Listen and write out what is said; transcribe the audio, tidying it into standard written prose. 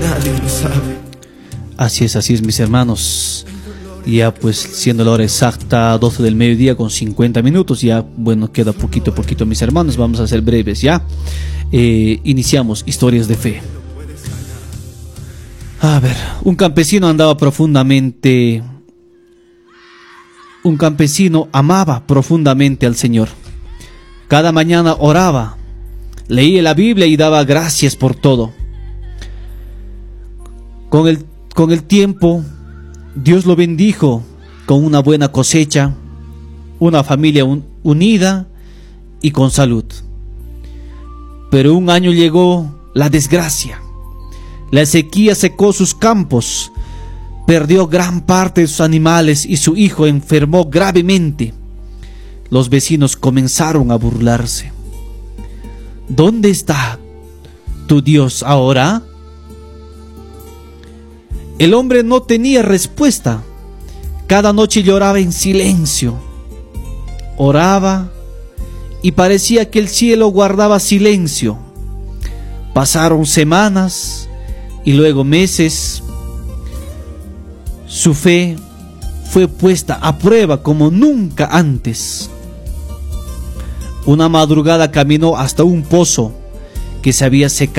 nadie lo sabe. Así es, mis hermanos. Ya pues siendo la hora exacta 12 del mediodía con 50 minutos, ya bueno, queda poquito, mis hermanos, vamos a ser breves ya. Iniciamos historias de fe. A ver, un campesino amaba profundamente al Señor. Cada mañana oraba, leía la Biblia y daba gracias por todo. Con el tiempo, Dios lo bendijo con una buena cosecha, una familia unida y con salud. Pero un año llegó la desgracia. La sequía secó sus campos, perdió gran parte de sus animales y su hijo enfermó gravemente. Los vecinos comenzaron a burlarse. ¿Dónde está tu Dios ahora? El hombre no tenía respuesta. Cada noche lloraba en silencio. Oraba y parecía que el cielo guardaba silencio. Pasaron semanas y luego meses. Su fe fue puesta a prueba como nunca antes. Una madrugada caminó hasta un pozo que se había secado.